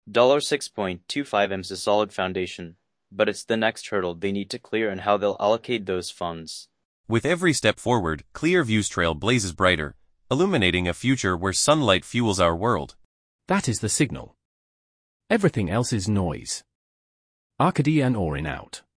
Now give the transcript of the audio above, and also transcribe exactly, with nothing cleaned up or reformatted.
six point two five M is a solid foundation, but it's the next hurdle they need to clear and how they'll allocate those funds. With every step forward, Clearview's trail blazes brighter, illuminating a future where sunlight fuels our world. That is the signal. Everything else is noise. Arkady and Orin out.